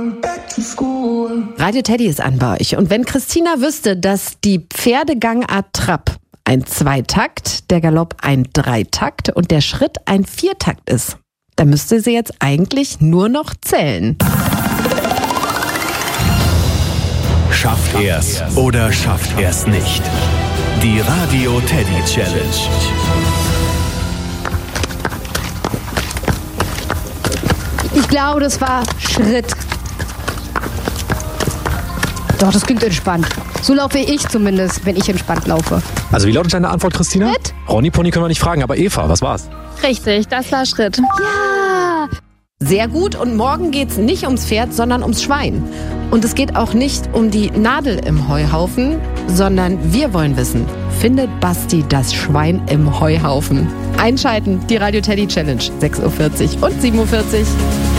Radio Teddy ist an bei euch. Und wenn Christina wüsste, dass die Pferdegangart Trab ein Zweitakt, der Galopp ein Dreitakt und der Schritt ein Viertakt ist, dann müsste sie jetzt eigentlich nur noch zählen. Schafft er's oder schafft er's nicht? Die Radio Teddy Challenge. Ich glaube, das war Schritt. Doch, das klingt entspannt. So laufe ich zumindest, wenn ich entspannt laufe. Also wie lautet deine Antwort, Christina? Schritt. Ronny Pony können wir nicht fragen, aber Eva, was war's? Richtig, das war Schritt. Ja. Sehr gut. Und morgen geht's nicht ums Pferd, sondern ums Schwein. Und es geht auch nicht um die Nadel im Heuhaufen, sondern wir wollen wissen, findet Basti das Schwein im Heuhaufen? Einschalten, die Radio Teddy Challenge, 6.40 Uhr und 7.40 Uhr.